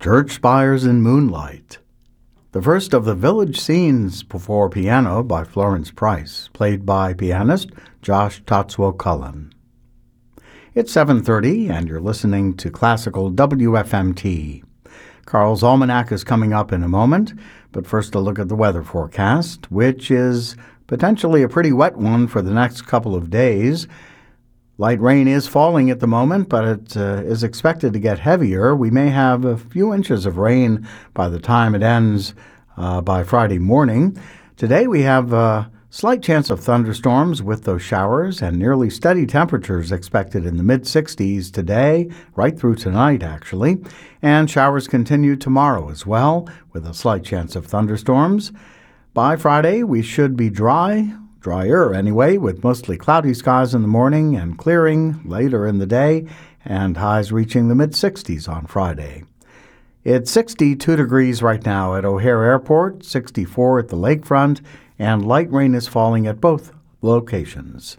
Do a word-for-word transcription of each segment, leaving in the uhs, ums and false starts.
Church Spires in Moonlight. The first of the village scenes for piano by Florence Price, played by pianist Josh Tatsuo Cullen. It's seven thirty, and you're listening to Classical W F M T. Carl's Almanac is coming up in a moment, but first a look at the weather forecast, which is potentially a pretty wet one for the next couple of days. Light rain is falling at the moment, but it uh, is expected to get heavier. We may have a few inches of rain by the time it ends uh, by Friday morning. Today we have a slight chance of thunderstorms with those showers and nearly steady temperatures expected in the mid sixties today, right through tonight actually. And showers continue tomorrow as well, with a slight chance of thunderstorms. By Friday, we should be dry. Drier anyway, with mostly cloudy skies in the morning and clearing later in the day, and highs reaching the mid sixties on Friday. It's sixty-two degrees right now at O'Hare Airport, sixty-four at the lakefront, and light rain is falling at both locations.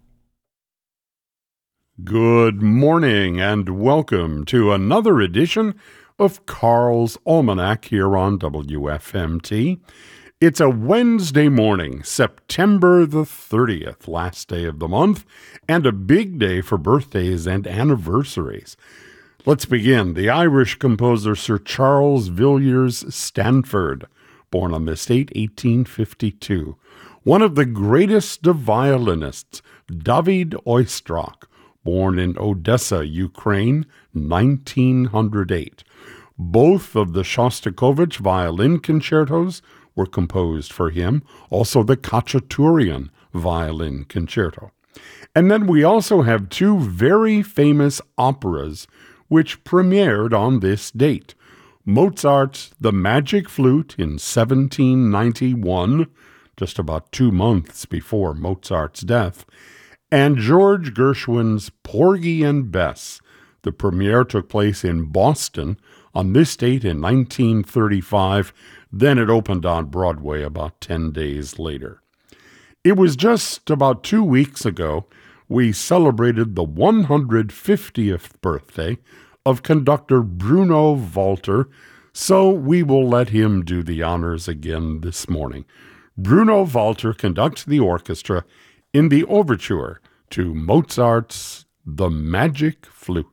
Good morning and welcome to another edition of Carl's Almanac here on W F M T. It's a Wednesday morning, September the thirtieth, last day of the month, and a big day for birthdays and anniversaries. Let's begin. The Irish composer Sir Charles Villiers Stanford, born on this date, eighteen fifty-two. One of the greatest of violinists, David Oistrakh, born in Odessa, Ukraine, nineteen oh eight. Both of the Shostakovich violin concertos were composed for him, also the Khachaturian violin concerto. And then we also have two very famous operas which premiered on this date. Mozart's The Magic Flute in seventeen ninety-one, just about two months before Mozart's death, and George Gershwin's Porgy and Bess. The premiere took place in Boston on this date in nineteen thirty-five. Then it opened on Broadway about ten days later. It was just about two weeks ago we celebrated the one hundred fiftieth birthday of conductor Bruno Walter, so we will let him do the honors again this morning. Bruno Walter conducts the orchestra in the overture to Mozart's The Magic Flute.